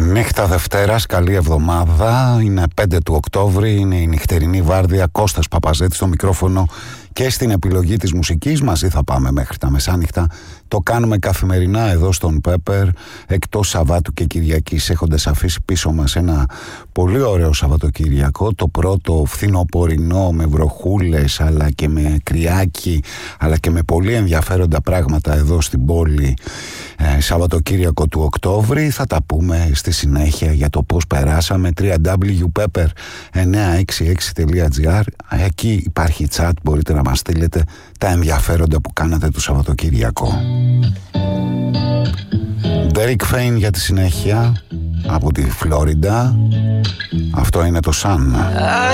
Νύχτα Δευτέρας, καλή εβδομάδα. Είναι 5 του Οκτώβρη, είναι η νυχτερινή βάρδια. Κώστας Παπαζέτης στο μικρόφωνο και στην επιλογή της μουσικής. Μαζί θα πάμε μέχρι τα μεσάνυχτα. Το κάνουμε καθημερινά εδώ στον Πέπερ, εκτός Σαββάτου και Κυριακής, έχοντας αφήσει πίσω μας ένα πολύ ωραίο Σαββατοκυριακό. Το πρώτο φθινοπορεινό με βροχούλες, αλλά και με κρυάκι, αλλά και με πολύ ενδιαφέροντα πράγματα εδώ στην πόλη. Σαββατοκύριακο του Οκτώβρη. Θα τα πούμε στη συνέχεια για το πώς περάσαμε. www.pepper966.gr. Εκεί υπάρχει chat, μπορείτε να μας στείλετε τα ενδιαφέροντα που κάνατε το Σαββατοκύριακο. Derek Fain για τη συνέχεια από τη Φλόριντα. Αυτό είναι το Sun.